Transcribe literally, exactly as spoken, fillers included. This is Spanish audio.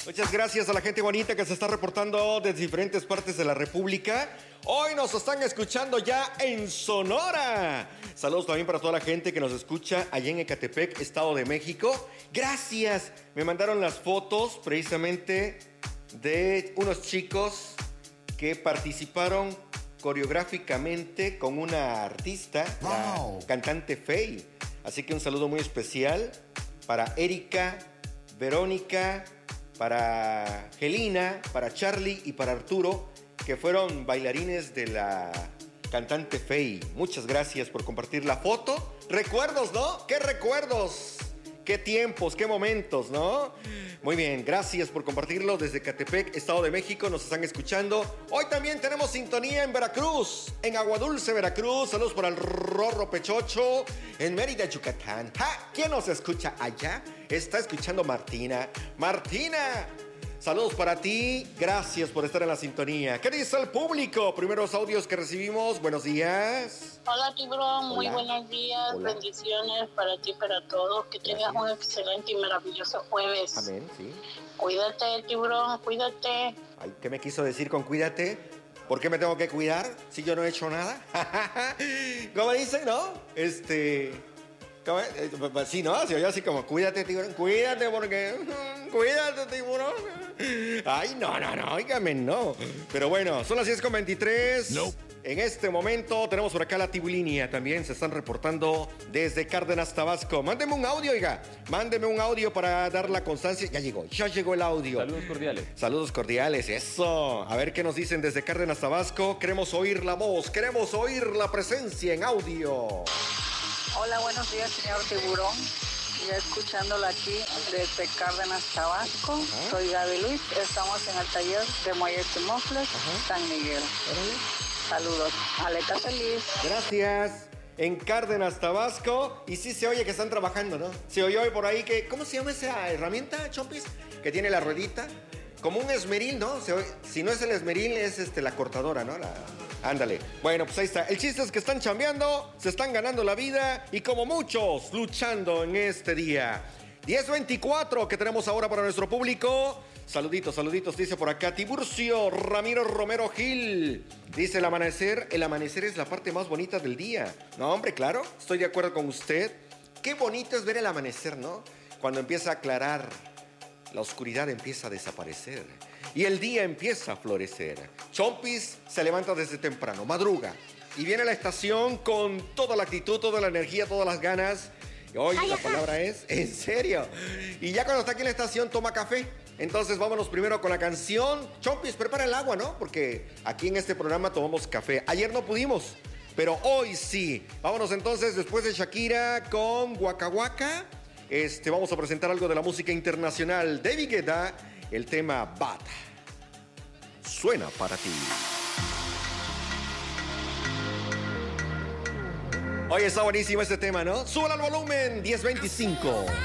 Muchas gracias a la gente bonita que se está reportando desde diferentes partes de la República. Hoy nos están escuchando ya en Sonora. Saludos también para toda la gente que nos escucha allá en Ecatepec, Estado de México. Gracias. Me mandaron las fotos precisamente de unos chicos que participaron coreográficamente con una artista, wow, la cantante Faye. Así que un saludo muy especial para Erika, Verónica, para Gelina, para Charlie y para Arturo, que fueron bailarines de la cantante Faye. Muchas gracias por compartir la foto. Recuerdos, ¿no? ¿Qué recuerdos? ¿Qué tiempos? ¿Qué momentos, no? Muy bien, gracias por compartirlo desde Ecatepec, Estado de México. Nos están escuchando. Hoy también tenemos sintonía en Veracruz, en Aguadulce, Veracruz. Saludos para el Rorro Pechocho, en Mérida, Yucatán. ¡Ja! ¿Quién nos escucha allá? Está escuchando Martina. ¡Martina! Saludos para ti, gracias por estar en la sintonía. ¿Qué dice el público? Primeros audios que recibimos, buenos días. Hola Tiburón, muy buenos días, Hola. Bendiciones para ti y para todos. Que tengas un excelente y maravilloso jueves. Amén, sí. Cuídate, Tiburón, cuídate. Ay, ¿qué me quiso decir con cuídate? ¿Por qué me tengo que cuidar si yo no he hecho nada? ¿Cómo dice, no? Este... ¿Cómo es? Sí, ¿no? Se oye así como, cuídate, tiburón, cuídate porque... Cuídate, tiburón. Ay, no, no, no, óigame, no. Pero bueno, son las diez con veintitrés. No. En este momento tenemos por acá la Tibulinia. También se están reportando desde Cárdenas, Tabasco. Mándeme un audio, oiga. Mándeme un audio para dar la constancia. Ya llegó, ya llegó el audio. Saludos cordiales. Saludos cordiales, eso. A ver qué nos dicen desde Cárdenas, Tabasco. Queremos oír la voz, queremos oír la presencia en audio. Hola, buenos días, señor Tiburón. Ya escuchándola aquí desde Cárdenas, Tabasco. Ajá. Soy Gaby Luis. Estamos en el taller de muelles y mofles, San Miguel. Ajá. Saludos. Aleta feliz. Gracias. En Cárdenas, Tabasco. Y sí se oye que están trabajando, ¿no? Se oye hoy por ahí que... ¿Cómo se llama esa herramienta, Chompis? Que tiene la ruedita. Como un esmeril, ¿no? Se oye, si no es el esmeril, es este, la cortadora, ¿no? La... Ándale. Bueno, pues ahí está. El chiste es que están chambeando, se están ganando la vida y como muchos, luchando en este día. diez veinticuatro que tenemos ahora para nuestro público. Saluditos, saluditos, dice por acá Tiburcio Ramiro Romero Gil. Dice el amanecer, el amanecer es la parte más bonita del día. No, hombre, claro, estoy de acuerdo con usted. Qué bonito es ver el amanecer, ¿no? Cuando empieza a aclarar, la oscuridad empieza a desaparecer y el día empieza a florecer. Chompis se levanta desde temprano, madruga, y viene a la estación con toda la actitud, toda la energía, todas las ganas. Y hoy Ay, la ajá. palabra es, ¿en serio? Y ya cuando está aquí en la estación toma café. Entonces vámonos primero con la canción. Chompis, prepara el agua, ¿no? Porque aquí en este programa tomamos café. Ayer no pudimos, pero hoy sí. Vámonos entonces después de Shakira con Waka Waka. Este, vamos a presentar algo de la música internacional. David Guetta, el tema Bad. Suena para ti. Oye, está buenísimo este tema, ¿no? Súbale al volumen, diez veinticinco.